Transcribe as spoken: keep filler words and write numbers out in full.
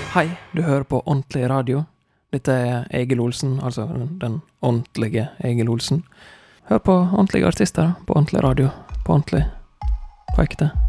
Hei, du hører på Ordentlig Radio. Dette er Egil Olsen, altså den, den ordentlige Egil Olsen. Hør på ordentlige artister på ordentlig radio, på ordentlig, på ekte.